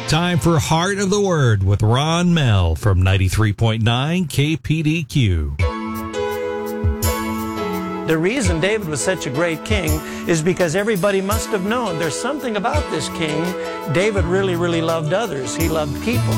Time for Heart of the Word with Ron Mell from 93.9 KPDQ. The reason David was such a great king is because everybody must have known there's something about this king. David really, really loved others. He loved people.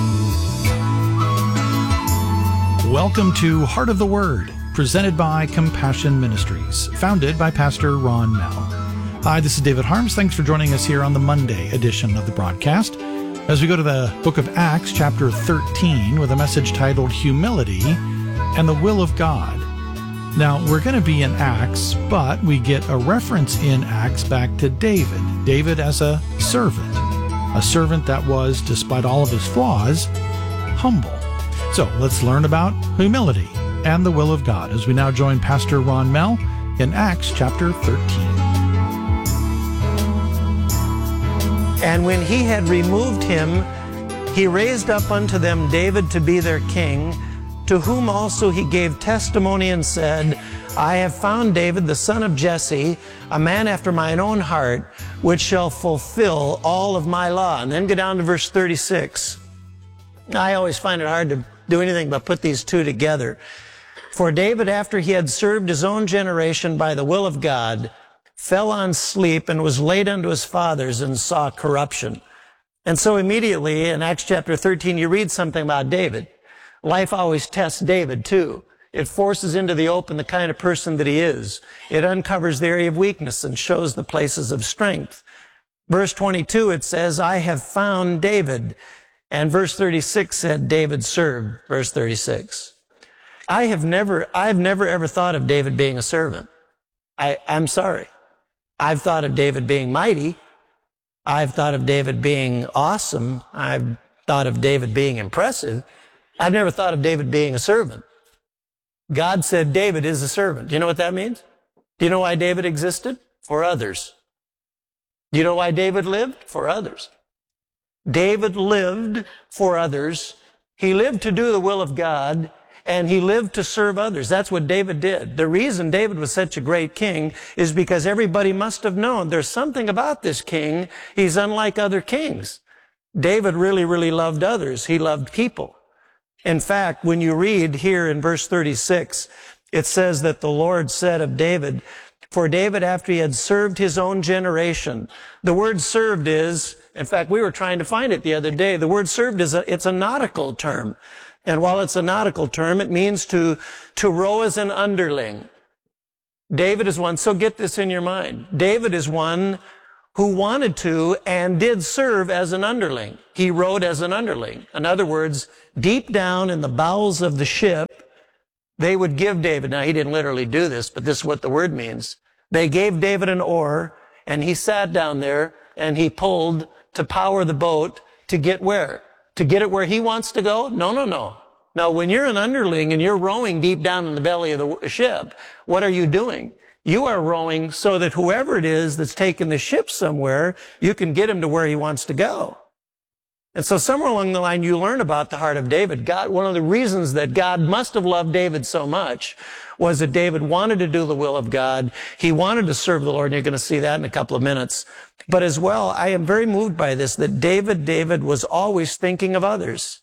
Welcome to Heart of the Word, presented by Compassion Ministries, founded by Pastor Ron Mell. Hi, this is David Harms. Thanks for joining us here on the Monday edition of the broadcast, as we go to the book of Acts, chapter 13, with a message titled Humility and the Will of God. Now, we're going to be in Acts, but we get a reference in Acts back to David as a servant that was, despite all of his flaws, humble. So let's learn about humility and the will of God as we now join Pastor Ron Mell in Acts chapter 13. And when he had removed him, he raised up unto them David to be their king, to whom also he gave testimony and said, I have found David the son of Jesse, a man after mine own heart, which shall fulfill all of my law. And then go down to verse 36. I always find it hard to do anything but put these two together. For David, after he had served his own generation by the will of God, fell on sleep and was laid unto his fathers and saw corruption. And so immediately in Acts chapter 13, you read something about David. Life always tests David too. It forces into the open the kind of person that he is. It uncovers the area of weakness and shows the places of strength. Verse 22, it says, I have found David. And verse 36 said, David served. Verse 36. I've never ever thought of David being a servant. I'm sorry. I've thought of David being mighty. I've thought of David being awesome. I've thought of David being impressive. I've never thought of David being a servant. God said David is a servant. Do you know what that means? Do you know why David existed? For others. Do you know why David lived? For others. David lived for others. He lived to do the will of God, and he lived to serve others. That's what David did. The reason David was such a great king is because everybody must have known there's something about this king. He's unlike other kings. David really, really loved others. He loved people. In fact, when you read here in verse 36, it says that the Lord said of David, for David, after he had served his own generation. The word served is, in fact, we were trying to find it the other day. The word served it's a nautical term. And while it's a nautical term, it means to row as an underling. David is one, so get this in your mind. David is one who wanted to and did serve as an underling. He rowed as an underling. In other words, deep down in the bowels of the ship, they would give David, now he didn't literally do this, but this is what the word means. They gave David an oar, and he sat down there, and he pulled to power the boat to get where? To get it where he wants to go? No. Now, when you're an underling and you're rowing deep down in the belly of the ship, what are you doing? You are rowing so that whoever it is that's taking the ship somewhere, you can get him to where he wants to go. And so somewhere along the line, you learn about the heart of David. One of the reasons that God must have loved David so much was that David wanted to do the will of God. He wanted to serve the Lord, and you're going to see that in a couple of minutes. But as well, I am very moved by this, that David was always thinking of others.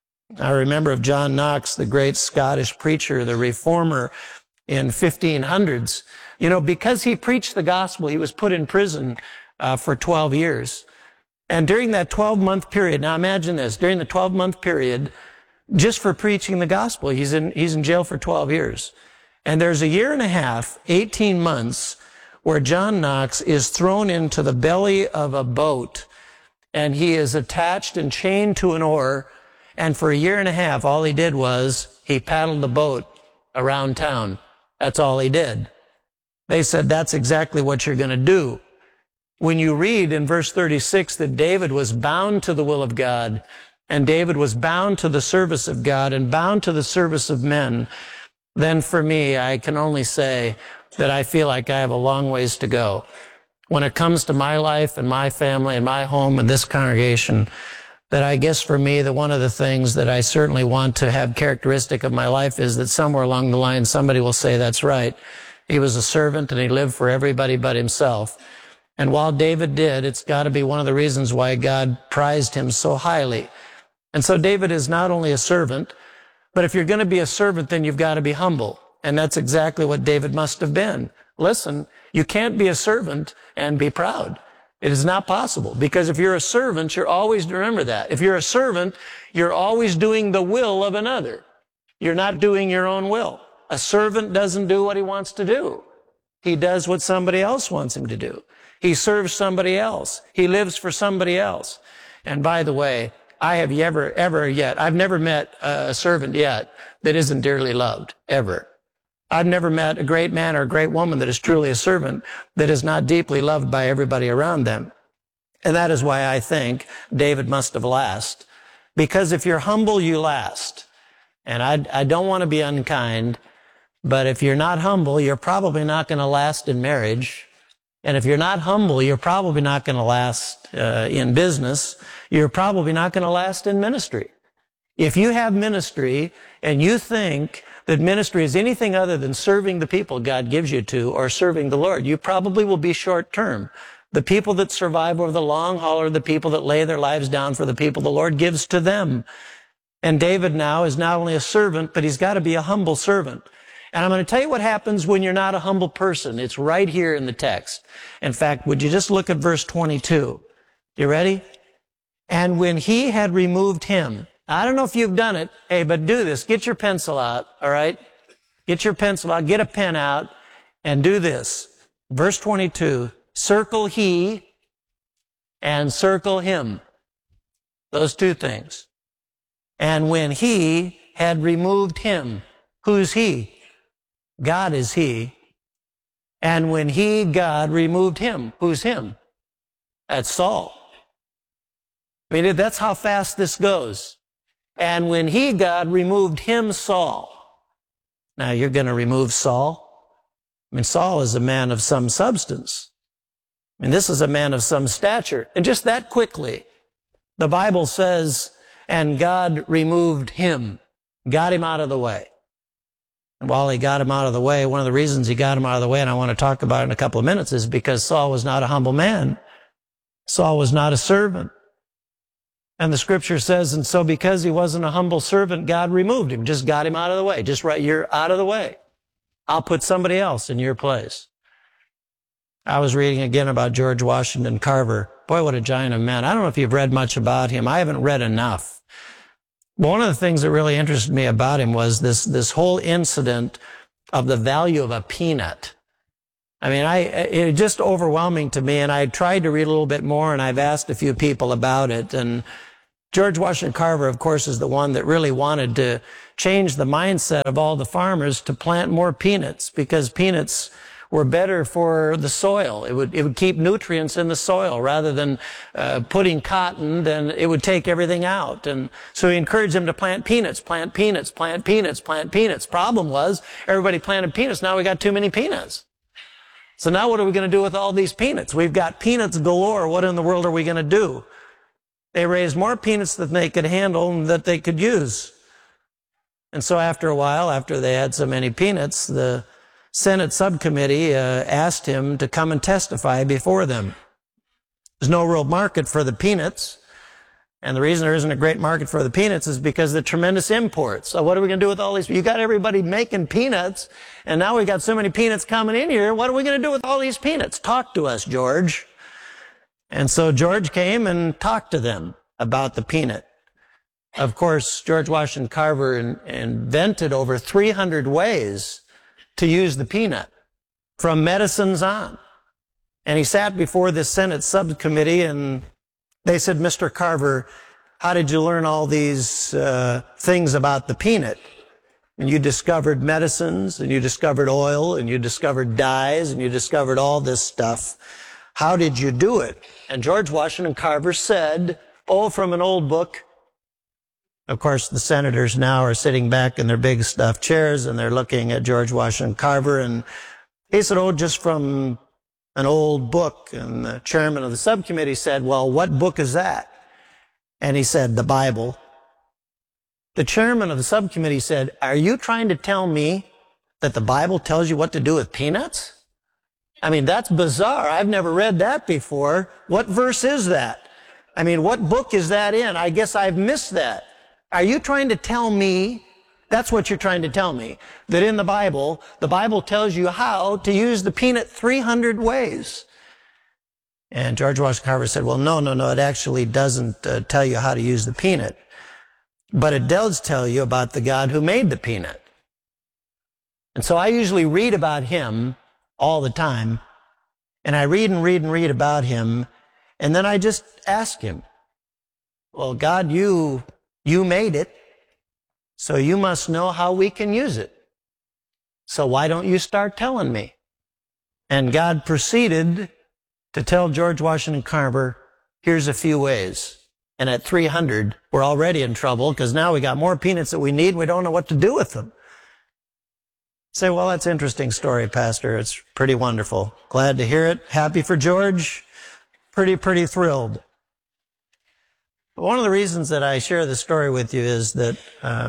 I remember of John Knox, the great Scottish preacher, the reformer in 1500s. You know, because he preached the gospel, he was put in prison for 12 years. And during that 12-month period, now imagine this, during the 12-month period, just for preaching the gospel, he's in jail for 12 years. And there's a year and a half, 18 months, where John Knox is thrown into the belly of a boat, and he is attached and chained to an oar, and for a year and a half, all he did was he paddled the boat around town. That's all he did. They said, that's exactly what you're going to do. When you read in verse 36 that David was bound to the will of God, and David was bound to the service of God and bound to the service of men, then for me, I can only say that I feel like I have a long ways to go. When it comes to my life and my family and my home and this congregation, that I guess for me, that one of the things that I certainly want to have characteristic of my life is that somewhere along the line, somebody will say, that's right. He was a servant and he lived for everybody but himself. And while David did, it's got to be one of the reasons why God prized him so highly. And so David is not only a servant, but if you're going to be a servant, then you've got to be humble. And that's exactly what David must have been. Listen, you can't be a servant and be proud. It is not possible, because if you're a servant, you're always, remember that. If you're a servant, you're always doing the will of another. You're not doing your own will. A servant doesn't do what he wants to do. He does what somebody else wants him to do. He serves somebody else. He lives for somebody else. And by the way, I've never met a servant yet that isn't dearly loved, ever. I've never met a great man or a great woman that is truly a servant that is not deeply loved by everybody around them. And that is why I think David must have lasted. Because if you're humble, you last. And I don't want to be unkind, but if you're not humble, you're probably not going to last in marriage. And if you're not humble, you're probably not going to last in business. You're probably not going to last in ministry. If you have ministry and you think that ministry is anything other than serving the people God gives you to or serving the Lord, you probably will be short term. The people that survive over the long haul are the people that lay their lives down for the people the Lord gives to them. And David now is not only a servant, but he's got to be a humble servant. And I'm going to tell you what happens when you're not a humble person. It's right here in the text. In fact, would you just look at verse 22? You ready? And when he had removed him, I don't know if you've done it, hey, but do this. Get your pencil out, all right? Get your pencil out, get a pen out, and do this. Verse 22, circle he and circle him. Those two things. And when he had removed him, who's he? God is he. And when he, God, removed him, who's him? That's Saul. I mean, that's how fast this goes. And when he, God, removed him, Saul. Now, you're going to remove Saul? I mean, Saul is a man of some substance. I mean, this is a man of some stature. And just that quickly, the Bible says, and God removed him, got him out of the way. And while he got him out of the way, one of the reasons he got him out of the way, and I want to talk about it in a couple of minutes, is because Saul was not a humble man. Saul was not a servant. And the scripture says, and so because he wasn't a humble servant, God removed him, just got him out of the way. Just right, you're out of the way. I'll put somebody else in your place. I was reading again about George Washington Carver. Boy, what a giant of man. I don't know if you've read much about him. I haven't read enough. But one of the things that really interested me about him was this whole incident of the value of a peanut. I mean, it was just overwhelming to me, and I tried to read a little bit more, and I've asked a few people about it. And George Washington Carver, of course, is the one that really wanted to change the mindset of all the farmers to plant more peanuts, because peanuts were better for the soil. It would keep nutrients in the soil rather than putting cotton. Then it would take everything out. And so he encouraged them to plant peanuts, plant peanuts, plant peanuts, plant peanuts. Problem was, everybody planted peanuts. Now we got too many peanuts. So now what are we going to do with all these peanuts? We've got peanuts galore. What in the world are we going to do? They raised more peanuts than they could handle and that they could use. And so after a while, after they had so many peanuts, the Senate subcommittee asked him to come and testify before them. There's no real market for the peanuts. And the reason there isn't a great market for the peanuts is because of the tremendous imports. So what are we going to do with all these? You got everybody making peanuts, and now we got so many peanuts coming in here. What are we going to do with all these peanuts? Talk to us, George. And so George came and talked to them about the peanut. Of course, George Washington Carver invented over 300 ways to use the peanut, from medicines on. And he sat before this Senate subcommittee, and they said, Mr. Carver, how did you learn all these things about the peanut? And you discovered medicines, and you discovered oil, and you discovered dyes, and you discovered all this stuff. How did you do it? And George Washington Carver said, from an old book. Of course, the senators now are sitting back in their big stuffed chairs, and they're looking at George Washington Carver, and he said, just from an old book. And the chairman of the subcommittee said, well, what book is that? And he said, the Bible. The chairman of the subcommittee said, are you trying to tell me that the Bible tells you what to do with peanuts? I mean, that's bizarre. I've never read that before. What verse is that? I mean, what book is that in? I guess I've missed that. Are you trying to tell me, that's what you're trying to tell me, that in the Bible tells you how to use the peanut 300 ways? And George Washington Carver said, well, no, it actually doesn't tell you how to use the peanut. But it does tell you about the God who made the peanut. And so I usually read about him all the time, and I read about him, and then I just ask him, well, God, you made it, so you must know how we can use it. So why don't you start telling me? And God proceeded to tell George Washington Carver, here's a few ways. And at 300, we're already in trouble because now we got more peanuts that we need. We don't know what to do with them. Say, well, that's an interesting story, Pastor. It's pretty wonderful. Glad to hear it. Happy for George. Pretty thrilled. But one of the reasons that I share this story with you is that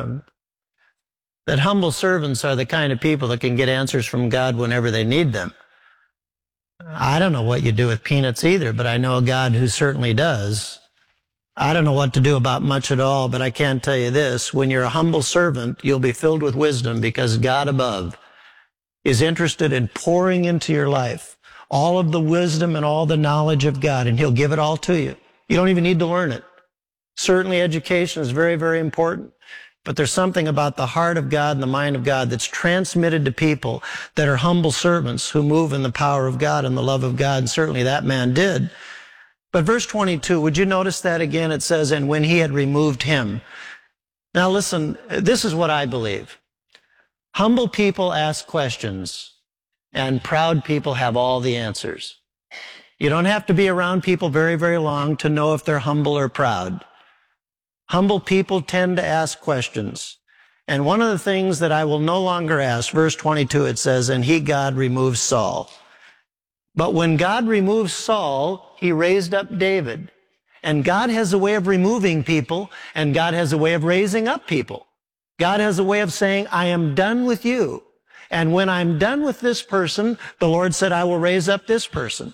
that humble servants are the kind of people that can get answers from God whenever they need them. I don't know what you do with peanuts either, but I know a God who certainly does. I don't know what to do about much at all, but I can tell you this. When you're a humble servant, you'll be filled with wisdom because God above is interested in pouring into your life all of the wisdom and all the knowledge of God, and he'll give it all to you. You don't even need to learn it. Certainly education is very, very important, but there's something about the heart of God and the mind of God that's transmitted to people that are humble servants who move in the power of God and the love of God, and certainly that man did. But verse 22, would you notice that again? It says, and when he had removed him. Now listen, this is what I believe. Humble people ask questions, and proud people have all the answers. You don't have to be around people very, very long to know if they're humble or proud. Humble people tend to ask questions. And one of the things that I will no longer ask, verse 22, it says, and he, God, removes Saul. But when God removes Saul, he raised up David. And God has a way of removing people, and God has a way of raising up people. God has a way of saying, I am done with you. And when I'm done with this person, the Lord said, I will raise up this person.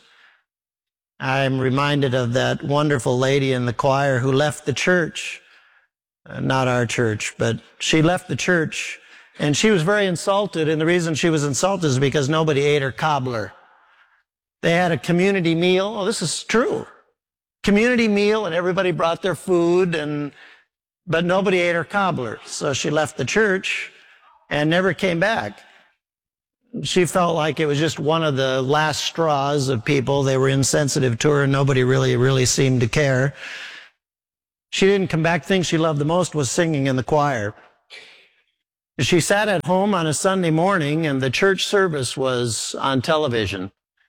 I'm reminded of that wonderful lady in the choir who left the church. Not our church, but she left the church, and she was very insulted, and the reason she was insulted is because nobody ate her cobbler. They had a community meal. Oh, this is true. Community meal, and everybody brought their food, but nobody ate her cobbler. So she left the church and never came back. She felt like it was just one of the last straws of people. They were insensitive to her, and nobody really seemed to care. She didn't come back. The thing she loved the most was singing in the choir. She sat at home on a Sunday morning, and the church service was on television.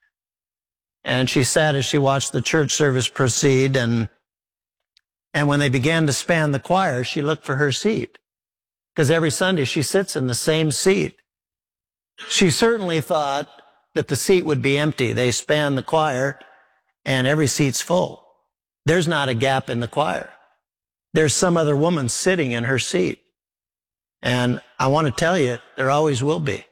And she sat as she watched the church service proceed, and when they began to span the choir, she looked for her seat. Because every Sunday she sits in the same seat. She certainly thought that the seat would be empty. They span the choir, and every seat's full. There's not a gap in the choir. There's some other woman sitting in her seat. And I want to tell you, there always will be.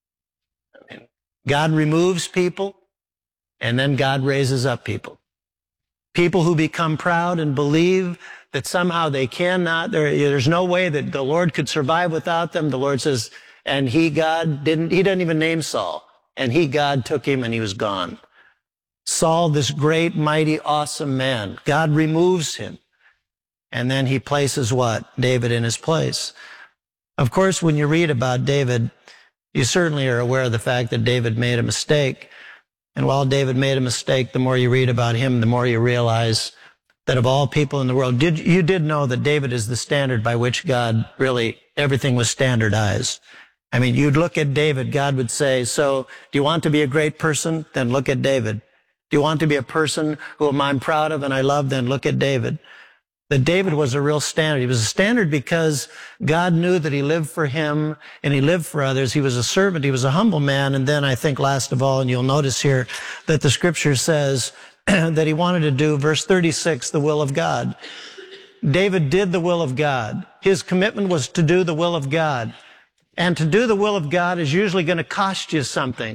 I mean, God removes people, and then God raises up people. People who become proud and believe that somehow they cannot, there's no way that the Lord could survive without them. The Lord says, and he doesn't even name Saul. And God took him and he was gone. Saul, this great, mighty, awesome man, God removes him. And then he places what? David in his place. Of course, when you read about David, you certainly are aware of the fact that David made a mistake. And while David made a mistake, the more you read about him, the more you realize that of all people in the world, you did know that David is the standard by which God really, everything was standardized. I mean, you'd look at David, God would say, so do you want to be a great person? Then look at David. Do you want to be a person whom I'm proud of and I love? Then look at David. That David was a real standard. He was a standard because God knew that he lived for him and he lived for others. He was a servant. He was a humble man. And then I think last of all, and you'll notice here that the scripture says that he wanted to do, verse 36, the will of God. David did the will of God. His commitment was to do the will of God. And to do the will of God is usually going to cost you something.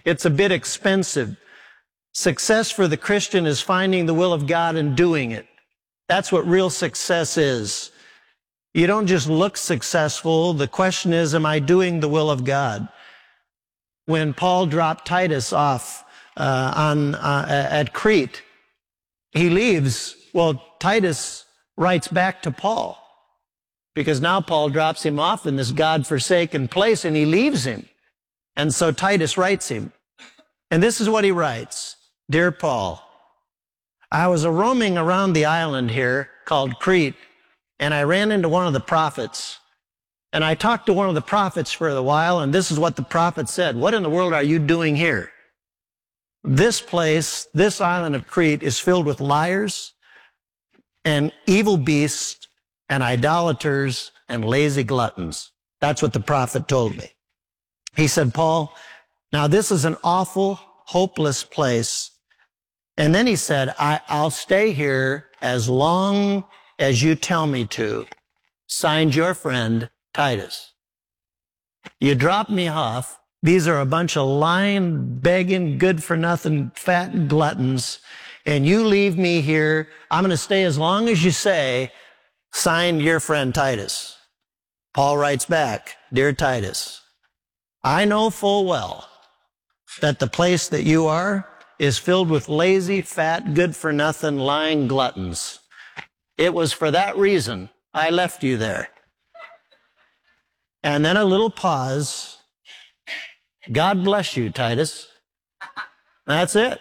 It's a bit expensive. Success for the Christian is finding the will of God and doing it. That's what real success is. You don't just look successful. The question is, am I doing the will of God? When Paul dropped Titus off at Crete, he leaves. Well, Titus writes back to Paul, because now Paul drops him off in this God-forsaken place and he leaves him. And so Titus writes him. And this is what he writes. Dear Paul, I was roaming around the island here called Crete, and I ran into one of the prophets. And I talked to one of the prophets for a while, and this is what the prophet said. What in the world are you doing here? This place, this island of Crete, is filled with liars and evil beasts and idolaters and lazy gluttons. That's what the prophet told me. He said, Paul, now this is an awful, hopeless place. And then he said, I'll stay here as long as you tell me to. Signed, your friend, Titus. You drop me off. These are a bunch of lying, begging, good-for-nothing, fat gluttons. And you leave me here. I'm going to stay as long as you say. Signed, your friend, Titus. Paul writes back, Dear Titus, I know full well that the place that you are is filled with lazy, fat, good-for-nothing, lying gluttons. It was for that reason I left you there. And then a little pause. God bless you, Titus. That's it.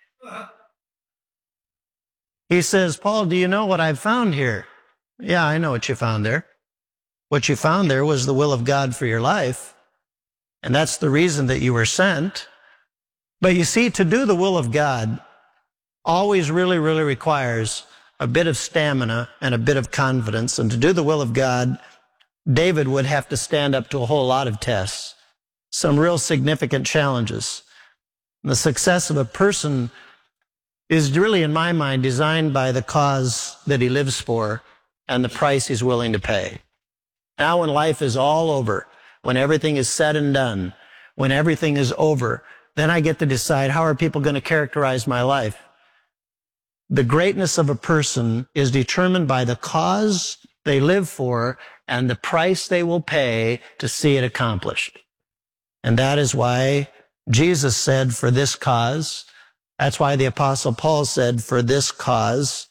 He says, Paul, do you know what I've found here? Yeah, I know what you found there. What you found there was the will of God for your life. And that's the reason that you were sent. But you see, to do the will of God always really, really requires a bit of stamina and a bit of confidence. And to do the will of God, David would have to stand up to a whole lot of tests, some real significant challenges. The success of a person is really, in my mind, designed by the cause that he lives for and the price he's willing to pay. Now when life is all over, when everything is said and done, when everything is over, then I get to decide, how are people going to characterize my life? The greatness of a person is determined by the cause they live for and the price they will pay to see it accomplished. And that is why Jesus said, for this cause. That's why the Apostle Paul said, for this cause,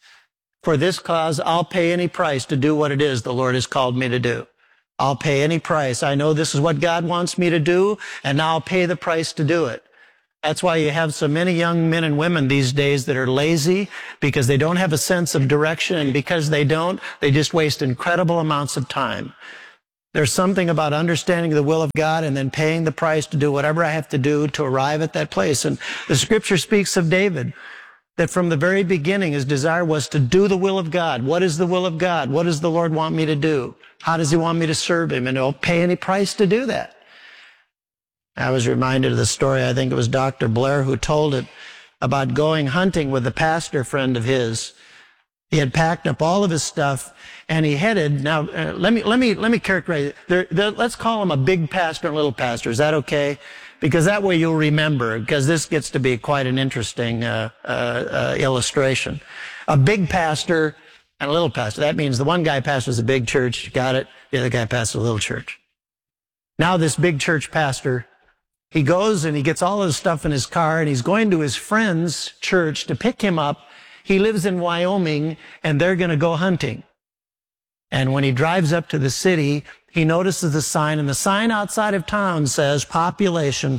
I'll pay any price to do what it is the Lord has called me to do. I'll pay any price. I know this is what God wants me to do, and now I'll pay the price to do it. That's why you have so many young men and women these days that are lazy, because they don't have a sense of direction, and because they don't, they just waste incredible amounts of time. There's something about understanding the will of God and then paying the price to do whatever I have to do to arrive at that place. And the scripture speaks of David, that from the very beginning his desire was to do the will of God. What is the will of God? What does the Lord want me to do? How does he want me to serve him? And he'll pay any price to do that. I was reminded of the story, I think it was Dr. Blair who told it, about going hunting with a pastor friend of his. He had packed up all of his stuff and he headed, now let me characterize it. Let's call him a big pastor and a little pastor. Is that okay? Because that way you'll remember, because this gets to be quite an interesting illustration. A big pastor and a little pastor. That means the one guy pastors a big church, got it? The other guy pastors a little church. Now this big church pastor, he goes and he gets all his stuff in his car and he's going to his friend's church to pick him up. He lives in Wyoming and they're going to go hunting. And when he drives up to the city, he notices the sign, and the sign outside of town says population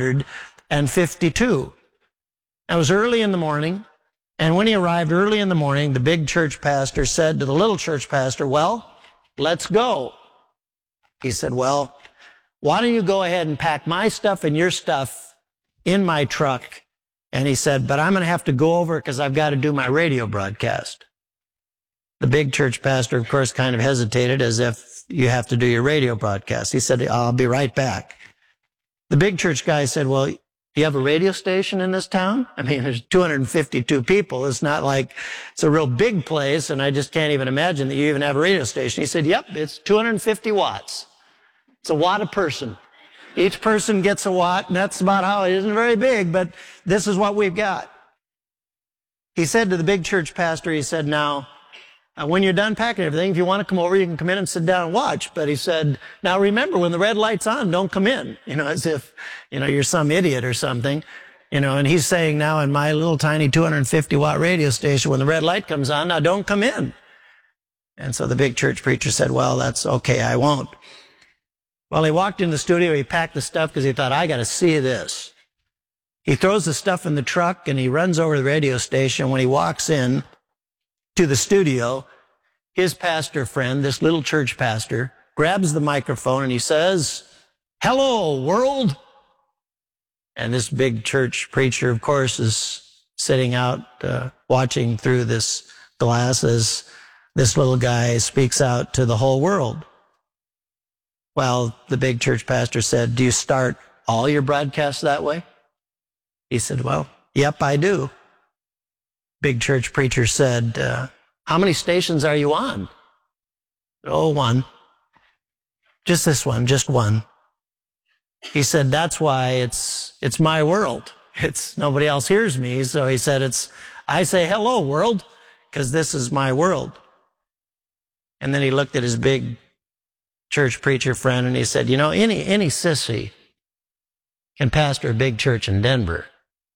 252. It was early in the morning, and when he arrived early in the morning, the big church pastor said to the little church pastor, well, let's go. He said, well, why don't you go ahead and pack my stuff and your stuff in my truck? And he said, but I'm going to have to go over because I've got to do my radio broadcast. The big church pastor, of course, kind of hesitated, as if you have to do your radio broadcast. He said, I'll be right back. The big church guy said, well, you have a radio station in this town? I mean, there's 252 people. It's not like it's a real big place, and I just can't even imagine that you even have a radio station. He said, yep, it's 250 watts. It's a watt a person. Each person gets a watt, and that's about how it isn't very big, but this is what we've got. He said to the big church pastor, he said, now, when you're done packing everything, if you want to come over, you can come in and sit down and watch. But he said, now remember, when the red light's on, don't come in. As if, you're some idiot or something. And he's saying now in my little tiny 250 watt radio station, when the red light comes on, now don't come in. And so the big church preacher said, well, that's okay, I won't. Well, he walked in the studio, he packed the stuff because he thought, I got to see this. He throws the stuff in the truck and he runs over to the radio station. When he walks in to the studio, his pastor friend, this little church pastor, grabs the microphone and he says, hello, world. And this big church preacher, of course, is sitting out watching through this glass as this little guy speaks out to the whole world. Well, the big church pastor said, do you start all your broadcasts that way? He said, well, yep, I do. Big church preacher said, how many stations are you on? Oh, one. Just this one, just one. He said, that's why it's my world. Nobody else hears me. So he said, I say, hello, world, because this is my world. And then he looked at his big church preacher friend and he said, any sissy can pastor a big church in Denver.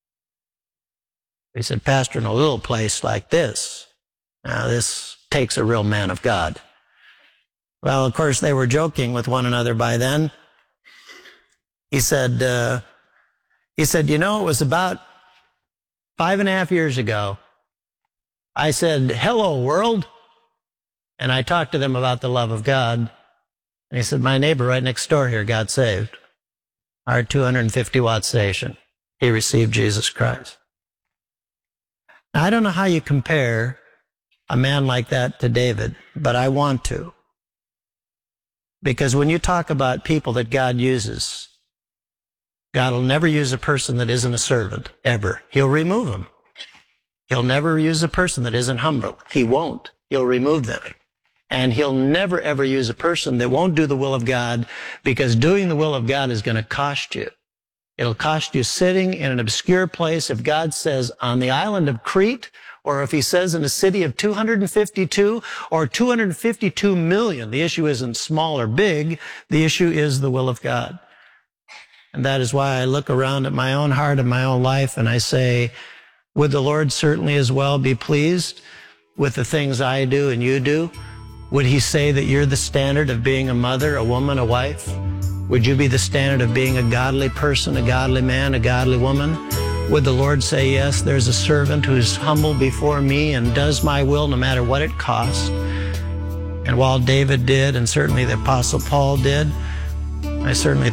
He said, pastor in a little place like this, now this takes a real man of God. Well, of course, they were joking with one another by then. He said, it was about 5.5 years ago. I said, hello, world. And I talked to them about the love of God. And he said, my neighbor right next door here got saved. Our 250 watt station. He received Jesus Christ. Now, I don't know how you compare a man like that to David, but I want to. Because when you talk about people that God uses, God will never use a person that isn't a servant, ever. He'll remove them. He'll never use a person that isn't humble. He won't. He'll remove them. And he'll never, ever use a person that won't do the will of God, because doing the will of God is going to cost you. It'll cost you sitting in an obscure place. If God says on the island of Crete, or if he says in a city of 252 or 252 million, the issue isn't small or big. The issue is the will of God. And that is why I look around at my own heart and my own life and I say, would the Lord certainly as well be pleased with the things I do and you do? Would he say that you're the standard of being a mother, a woman, a wife? Would you be the standard of being a godly person, a godly man, a godly woman? Would the Lord say, yes, there's a servant who's humble before me and does my will no matter what it costs? And while David did, and certainly the Apostle Paul did, I certainly